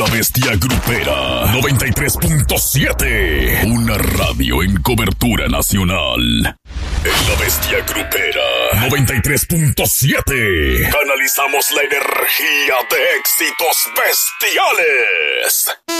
La Bestia Grupera 93.7. Una radio en cobertura nacional. En La Bestia Grupera 93.7. Canalizamos la energía de éxitos bestiales.